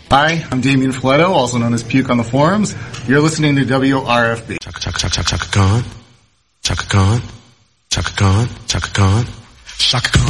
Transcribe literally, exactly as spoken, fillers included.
Hi, I'm Damien Fletto, also known as Puke on the forums. You're listening to W R F B. Chaka chaka chaka chaka Khan. Chaka Khan. Chaka Khan. Chaka Khan. Chaka Khan.